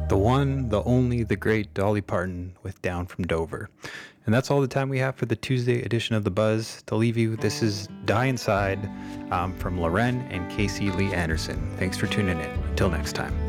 The one, the only, the great Dolly Parton with Down from Dover. And that's all the time we have for the Tuesday edition of The Buzz. To leave you, this is Die Inside from Loren and Casey Lee Anderson. Thanks for tuning in. Until next time.